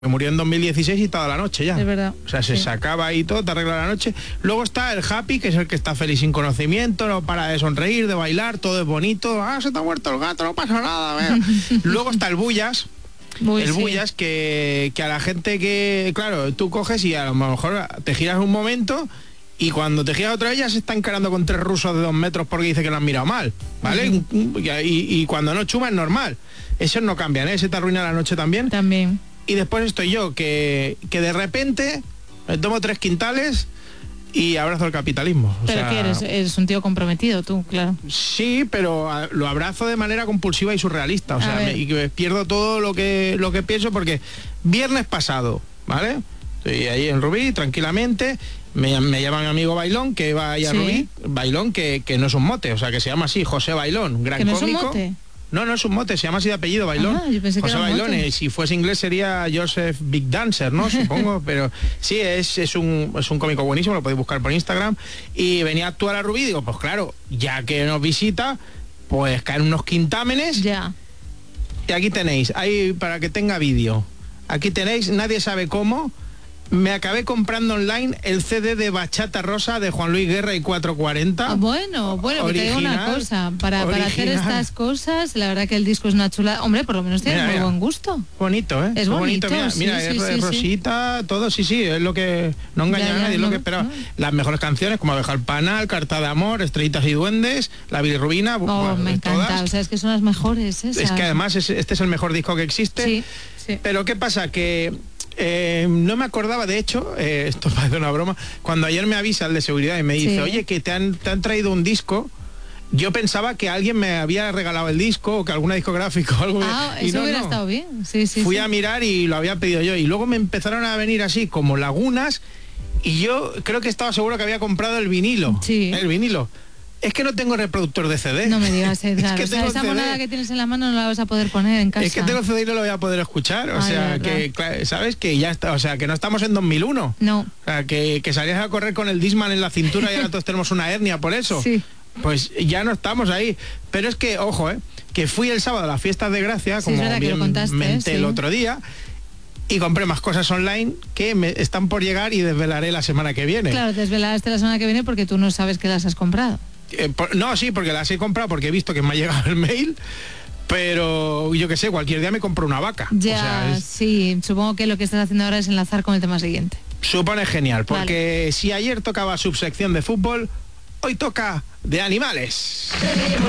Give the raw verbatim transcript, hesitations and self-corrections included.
que murió en dos mil dieciséis y toda la noche ya. Es verdad. O sea, se sí. sacaba ahí todo, te arregla la noche. Luego está el happy, que es el que está feliz sin conocimiento, no para de sonreír, de bailar, todo es bonito. Ah, se te ha muerto el gato, no pasa nada. Vea. Luego está el bullas. Uy, el sí. bullas que, que a la gente que, claro, tú coges y a lo mejor te giras un momento y cuando te giras otra vez ya se está encarando con tres rusos de dos metros porque dice que lo han mirado mal, ¿vale? Uh-huh. y, y, y cuando no chuma es normal. Esos no cambian, ¿eh? Se te arruina la noche también. También. Y después estoy yo, que, que de repente me tomo tres quintales y abrazo el capitalismo. O pero sea, que eres, eres un tío comprometido tú, claro. Sí, pero a, lo abrazo de manera compulsiva y surrealista. O sea, me, y que pierdo todo lo que, lo que pienso porque viernes pasado, ¿vale? Estoy ahí en Rubí, tranquilamente. Me, me llama mi amigo Bailón, que va ahí a ¿sí? Rubí. Bailón, que, que no es un mote, o sea, que se llama así, José Bailón, un gran ¿Que no cómico. Es un mote? No, no es un mote, se llama así de apellido, Bailón. Ah, yo pensé José que era Bailón, mote. y si fuese inglés sería Joseph Big Dancer, ¿no? Supongo, pero sí, es, es, un, es un cómico buenísimo, lo podéis buscar por Instagram. Y venía a actuar a Rubí, digo, pues claro, ya que nos visita, pues caen unos quintámenes. Ya. Y aquí tenéis, ahí para que tenga vídeo. Aquí tenéis, nadie sabe cómo. Me acabé comprando online el C D de Bachata Rosa de Juan Luis Guerra y cuatrocientos cuarenta. Ah, bueno, bueno, original, te digo una cosa. Para, para hacer estas cosas, la verdad que el disco es una chula. Hombre, por lo menos tiene mira, muy mira. buen gusto. Bonito, ¿eh? Es bonito, bonito. Mira, sí, mira sí, es, sí, es rosita, sí. todo, sí, sí, es lo que... No engaña ya, ya, a nadie, no, es lo que esperaba. No. Las mejores canciones, como Abeja al Panal, Carta de Amor, Estrellitas y Duendes, La Bilirrubina... Oh, bueno, me encanta, todas. O sea, es que son las mejores esas. Es que además es, este es el mejor disco que existe. Sí, sí. Pero ¿qué pasa? Que... Eh, no me acordaba, de hecho, eh, esto parece una broma, cuando ayer me avisa el de seguridad y me dice, sí. oye, que te han, te han traído un disco, yo pensaba que alguien me había regalado el disco o que alguna discográfica o algo. Ah, y eso no, hubiera no. estado bien. Sí, sí, Fui sí. a mirar y lo había pedido yo y luego me empezaron a venir así como lagunas y yo creo que estaba seguro que había comprado el vinilo. Sí. El vinilo. Es que no tengo reproductor de C D. No me digas, Edgar. Es que o sea, esa C D. monada que tienes en la mano no la vas a poder poner en casa. Es que tengo C D y no lo voy a poder escuchar. O Ay, sea, que, ¿sabes? Que ya está. O sea, que no estamos en dos mil uno. No. O sea, que, que salías a correr con el Discman en la cintura y ahora todos tenemos una hernia por eso. Sí. Pues ya no estamos ahí. Pero es que, ojo, ¿eh? Que fui el sábado a las fiestas de Gracia, sí, como bien que contaste, menté sí. el otro día. Y compré más cosas online que me están por llegar y desvelaré la semana que viene. Claro, desvelaste la semana que viene porque tú no sabes que las has comprado. Eh, por, no, sí, porque las he comprado porque he visto que me ha llegado el mail, pero yo qué sé, cualquier día me compro una vaca. Ya, o sea, es, sí, supongo que lo que estás haciendo ahora es enlazar con el tema siguiente. Supone genial, porque vale. si ayer tocaba subsección de fútbol, hoy toca de animales.